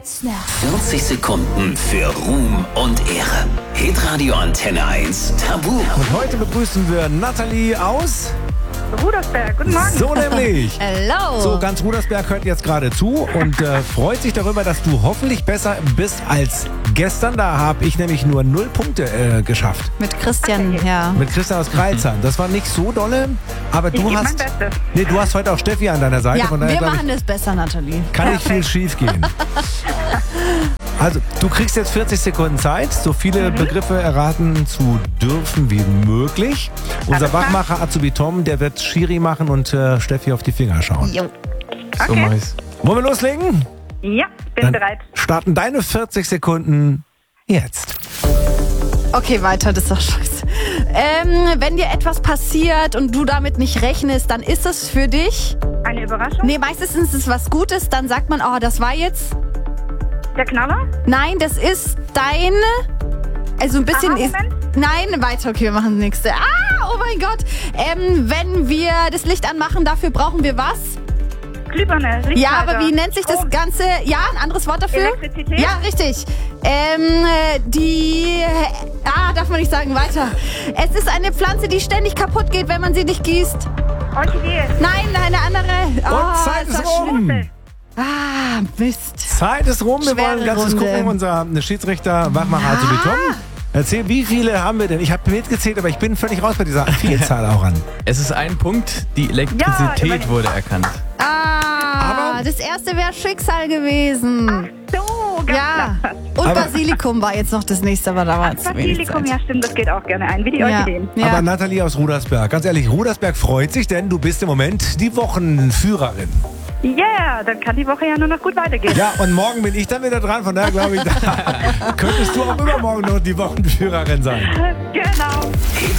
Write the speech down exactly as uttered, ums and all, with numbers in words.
jetzt noch. vierzig Sekunden für Ruhm und Ehre. Hitradio Antenne eins Tabu. Und heute begrüßen wir Nathalie aus Rudersberg, guten Morgen. So nämlich. Hello. So, ganz Rudersberg hört jetzt gerade zu und äh, freut sich darüber, dass du hoffentlich besser bist als gestern. Da habe ich nämlich nur null Punkte äh, geschafft. Mit Christian, ja. Mit Christian aus Kreilsheim. Das war nicht so dolle, aber du Ich gebe hast... mein Bestes. Nee, du hast heute auch Steffi an deiner Seite. Ja, von daher, wir glaub machen ich, das besser, Nathalie. kann nicht viel schief gehen. Also, du kriegst jetzt vierzig Sekunden Zeit, so viele Mhm. Begriffe erraten zu dürfen wie möglich. Unser Alles klar. Wachmacher Azubi Tom, der wird Schiri machen und äh, Steffi auf die Finger schauen. Jo. So Okay. mach ich's. Wollen wir loslegen? Ja, bin Dann bereit. starten deine vierzig Sekunden jetzt. Okay, weiter, das ist doch scheiße. Ähm, wenn dir etwas passiert und du damit nicht rechnest, dann ist es für dich... Eine Überraschung? Nee, meistens ist es was Gutes, dann sagt man, oh, das war jetzt... Der Knaller? Nein, das ist dein... Also ein bisschen... ist, Aha-Moment? nein, weiter, okay, wir machen das nächste. Ah, oh mein Gott. Ähm, wenn wir das Licht anmachen, dafür brauchen wir was? Glühbirne, Lichtschalter. Ja, aber wie nennt sich das Strom. Ganze? Ja, ein anderes Wort dafür? Elektrizität? Ja, richtig. Ähm, äh, die... Ah, darf man nicht sagen, weiter. Es ist eine Pflanze, die ständig kaputt geht, wenn man sie nicht gießt. Orchidee. Nein, eine andere. Und Oh, Zeit ist das rum. schlimm. Ah, Mist. Zeit ist rum. Wir Schwere wollen ein ganzes Runde. gucken. Unser Schiedsrichter Wachmacher Azubi Tom. Erzähl, wie viele haben wir denn? Ich habe mitgezählt, aber ich bin völlig raus bei dieser Vielzahl auch an. Es ist ein Punkt, die Elektrizität Ja, immerhin. wurde erkannt. Ah, Aber- das erste wäre Schicksal gewesen. So, ganz Ja. klar. Und Aber- Basilikum war jetzt noch das nächste, aber da war es zu wenig Basilikum, Zeit. ja stimmt, das geht auch gerne ein, wie die Ja. Orchideen. Ja. Aber Nathalie aus Rudersberg, ganz ehrlich, Rudersberg freut sich, denn du bist im Moment die Wochenführerin. Yeah, dann kann die Woche ja nur noch gut weitergehen. Ja, und morgen bin ich dann wieder dran, von daher glaube ich, da könntest du auch übermorgen noch die Wochenführerin sein. Genau.